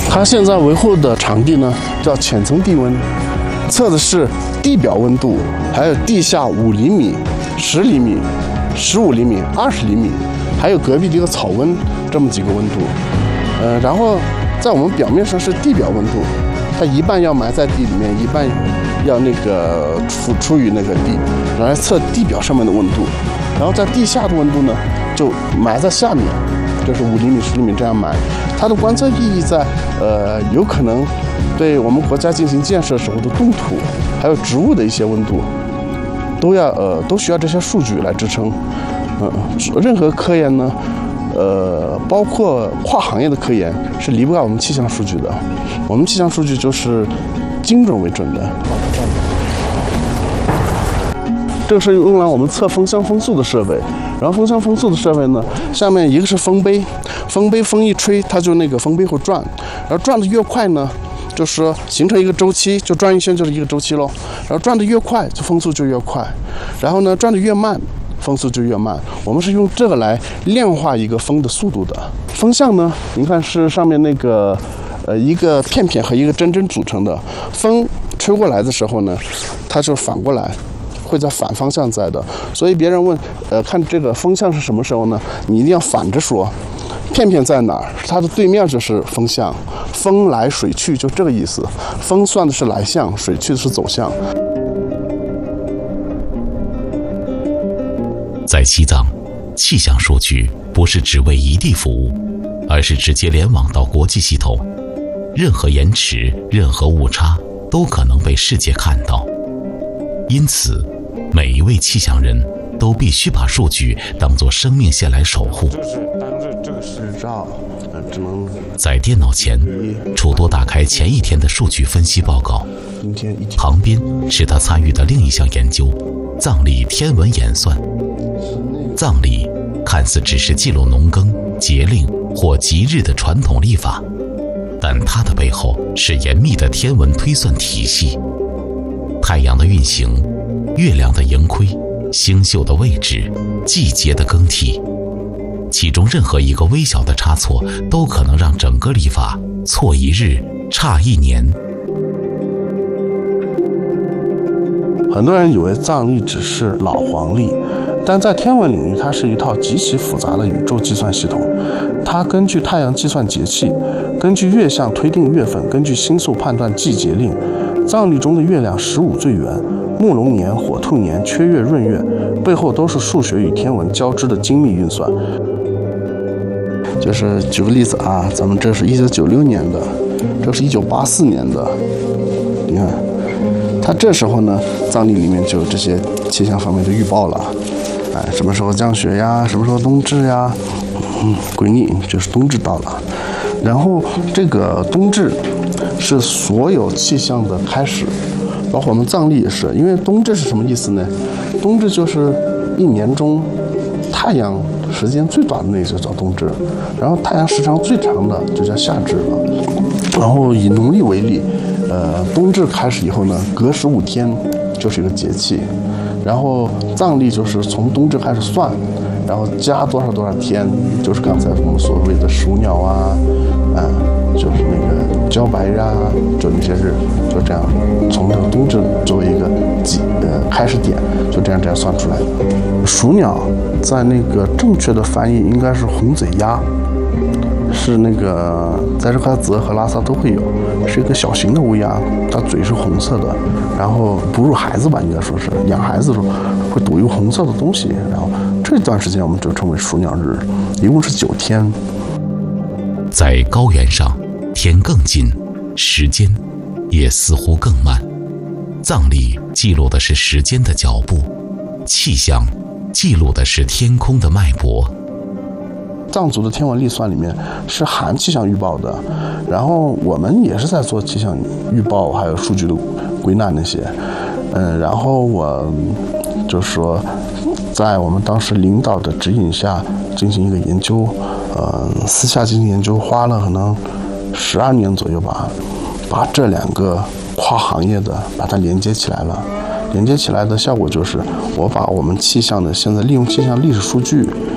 它现在维护的场地呢叫浅层地温，测的是地表温度，还有地下5厘米、10厘米、15厘米、20厘米，还有隔壁的一个草温，这么几个温度。然后在我们表面上是地表温度，它一半要埋在地里面，一半要那个出于那个地，来测地表上面的温度。然后在地下的温度呢，就埋在下面，就是5厘米、10厘米这样埋。它的观测意义在有可能对我们国家进行建设时候的冻土，还有植物的一些温度，都需要这些数据来支撑。任何科研呢，包括跨行业的科研是离不开我们气象数据的。我们气象数据就是精准为准的。这个是用来我们测风向风速的设备，然后风向风速的设备呢，下面一个是风杯，风一吹，它就那个风杯会转，然后转的越快呢，就是说形成一个周期，就转一圈就是一个周期咯。然后转的越快，就风速就越快，然后呢转的越慢，风速就越慢。我们是用这个来量化一个风的速度的。风向呢，你看是上面那个一个片片和一个针针组成的，风吹过来的时候呢，它就反过来。会在反方向在的，所以别人问，看这个风向是什么时候呢？你一定要反着说，片片在哪儿？它的对面就是风向，风来水去，就这个意思。风算的是来向，水去的是走向。 在西藏，气象数据不是只为一地服务，而是直接联网到国际系统，任何延迟、任何误差都可能被世界看到。因此，每一位气象人都必须把数据当作生命线来守护。 这个是日照，只能在电脑前，楚多打开前一天的数据分析报告，旁边是他参与的另一项研究——藏历天文演算。藏历看似只是记录农耕、节令或吉日的传统历法，但它的背后是严密的天文推算体系。太阳的运行，月亮的盈亏，星宿的位置，季节的更替，其中任何一个微小的差错，都可能让整个历法错一日，差一年。 很多人以为藏历只是老黄历，但在天文领域，它是一套极其复杂的宇宙计算系统。它根据太阳计算节气，根据月相推定月份，根据星宿判断季节令。藏历中的月亮15最圆，木龙年、火兔年、缺月、闰月，背后都是数学与天文交织的精密运算。就是举个例子啊，咱们这是1996年的，这是1984年的，你看，它这时候呢，藏历里面就有这些气象方面的预报了，什么时候降雪呀，什么时候冬至呀，归逆就是冬至到了，然后这个冬至是所有气象的开始，包括我们藏历也是。因为冬至是什么意思呢？冬至就是一年中太阳时间最短的那就叫冬至，然后太阳时长最长的就叫夏至了。然后以农历为例，冬至开始以后呢，隔15天就是一个节气，然后藏历就是从冬至开始算，然后加多少多少天，就是刚才我们所谓的鼠鸟啊，就是那个茭白啊，就那些日，就这样从这个冬至作为一个开始点，就这样算出来的。鼠鸟在那个正确的翻译应该是红嘴鸦，是那个在日喀则和拉萨都会有，是一个小型的乌鸦，它嘴是红色的，然后哺乳孩子吧，应该说是养孩子的时候会躲一个红色的东西，然后这段时间我们就称为鼠鸟日，一共是9天。 在高原上，天更近，时间也似乎更慢。藏历记录的是时间的脚步，气象记录的是天空的脉搏。 藏族的天文历算里面是含气象预报的，然后我们也是在做气象预报，还有数据的归纳那些。然后我就说，在我们当时领导的指引下进行一个研究，私下进行研究，花了可能12年左右吧，把这2个跨行业的把它连接起来了。连接起来的效果就是，我把我们气象的现在利用气象历史数据，